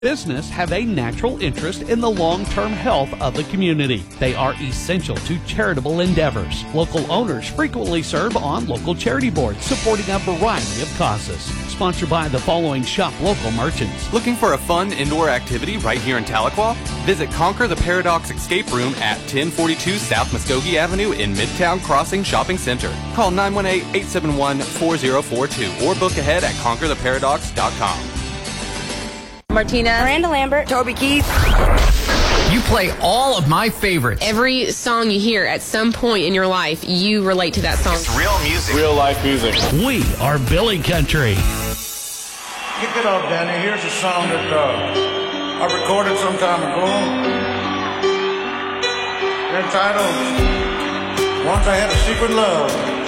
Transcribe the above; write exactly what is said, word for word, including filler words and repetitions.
business have a natural interest in the long-term health of the community. They are essential to charitable endeavors. Local owners frequently serve on local charity boards supporting a variety of causes. Sponsored by the following shop local merchants. Looking for a fun indoor activity right here in Tahlequah? Visit Conquer the Paradox Escape Room at ten forty-two South Muskogee Avenue in Midtown Crossing Shopping Center. Call nine one eight, eight seven one, four zero four two or book ahead at conquer the paradox dot com. Martina, Miranda Lambert, Toby Keith. You play all of my favorites. Every song you hear at some point in your life, you relate to that song. It's real music. Real life music. We are Billy Country. Kick it off, Danny. Here's a song that uh, I recorded some time ago. Entitled, Once I Had a Secret Love.